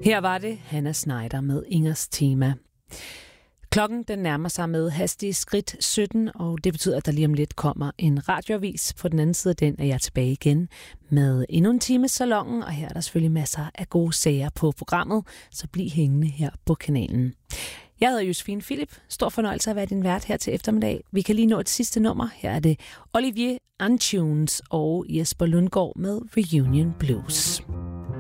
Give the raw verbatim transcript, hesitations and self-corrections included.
Her var det Hannah Schneider med Ingers tema. Klokken den nærmer sig med hastige skridt sytten, og det betyder, at der lige om lidt kommer en radioavis. På den anden side af den er jeg tilbage igen med endnu en time salongen, og her er der selvfølgelig masser af gode sager på programmet, så bliv hængende her på kanalen. Jeg hedder Josefine Philip. Stor fornøjelse at være din vært her til eftermiddag. Vi kan lige nå et sidste nummer. Her er det Olivier Antunes og Jesper Lundgaard med Reunion Blues.